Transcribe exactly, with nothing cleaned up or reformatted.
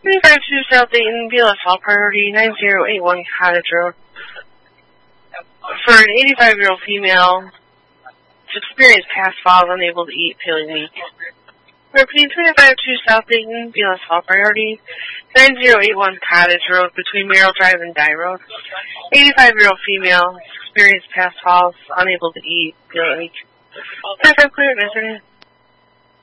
twenty-five two South Dayton, B L S Hall Priority, nine zero eight one Cottage Road. For an eighty-five-year-old female, to experience past falls, unable to eat, feeling weak. Repeating twenty-five two South Dayton, B L S Hall Priority, nine zero eight one Cottage Road, between Merrill Drive and Dye Road. eighty-five-year-old female, experienced past falls, unable to eat, feeling weak. twenty-five clear, Mister